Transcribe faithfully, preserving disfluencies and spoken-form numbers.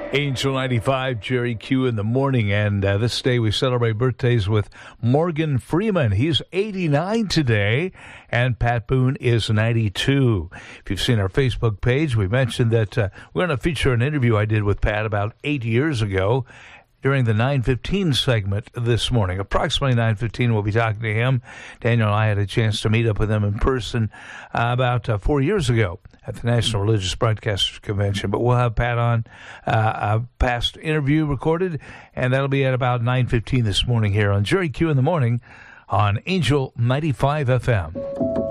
Angel ninety-five, Jerry Q in the morning, and uh, this day we celebrate birthdays with Morgan Freeman. He's eighty-nine today, and Pat Boone is ninety-two. If you've seen our Facebook page, we mentioned that uh, we're going to feature an interview I did with Pat about eight years ago during the nine fifteen segment this morning. Approximately nine fifteen, we'll be talking to him. Daniel and I had a chance to meet up with him in person uh, about uh, four years ago at the National Religious Broadcasters Convention. But we'll have Pat on, uh, a past interview recorded, and that'll be at about nine fifteen this morning here on Jerry Q in the Morning on Angel ninety-five F M.